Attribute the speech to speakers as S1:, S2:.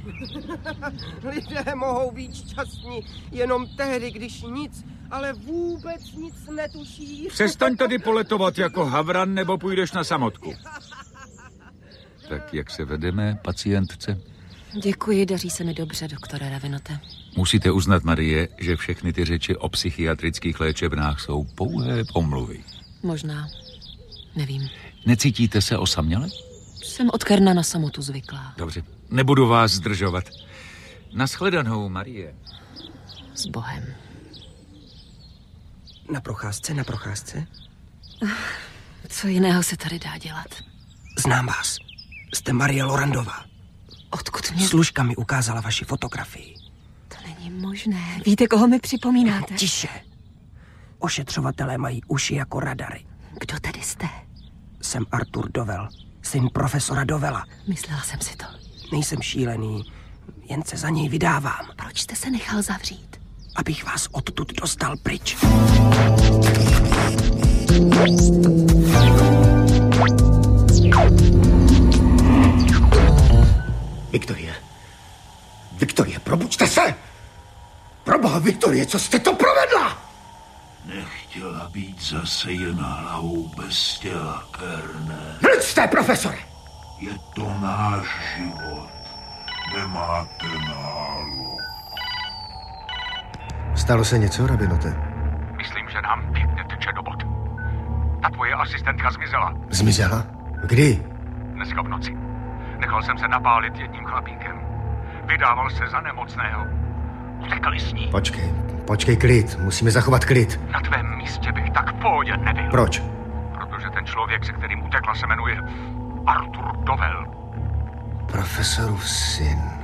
S1: Lidé mohou být šťastní jenom tehdy, když nic, ale vůbec nic netuší.
S2: Přestaň tady poletovat jako havran, nebo půjdeš na samotku. Tak jak se vedeme, pacientce?
S3: Děkuji, daří se mi dobře, doktore Ravinote.
S2: Musíte uznat, Marie, že všechny ty řeči o psychiatrických léčebnách jsou pouhé pomluvy.
S3: Možná. Nevím.
S2: Necítíte se osaměle?
S3: Jsem od Kerna na samotu zvyklá.
S2: Dobře, nebudu vás zdržovat. Nashledanou, Marie.
S3: S Bohem.
S1: Na procházce?
S3: Co jiného se tady dá dělat?
S1: Znám vás. Jste Marie Lorandová.
S3: Odkud mě...
S1: Služka mi ukázala vaši fotografii.
S3: To není možné. Víte, koho mi připomínáte?
S1: Tiše. Ošetřovatelé mají uši jako radary.
S3: Kdo tedy jste?
S1: Jsem Artur Dovel, syn profesora Dovela.
S3: Myslela jsem si to.
S1: Nejsem šílený, jen se za něj vydávám.
S3: Proč jste se nechal zavřít?
S1: Abych vás odtud dostal pryč.
S4: Viktorie, probuďte se! Proboha, Viktorie, co jste to provedla?
S5: Nechtěla být zase jen hlavou bez těla, Kerne.
S4: Mlčte, profesore!
S5: Je to náš život. Nemáte náluk.
S4: Stalo se něco, Ravinote?
S2: Myslím, že nám pěkně teče do bod. Ta tvoje asistentka zmizela.
S4: Zmizela? Kdy?
S2: Dneska v noci. Nechal jsem se napálit jedním chlapíkem. Vydával se za nemocného. Utekli s ní.
S4: Počkej, klid. Musíme zachovat klid.
S2: Na tvém místě bych tak v pohodě nebyl.
S4: Proč?
S2: Protože ten člověk, se kterým utekla, se jmenuje Artur Dovel.
S4: Profesorův syn.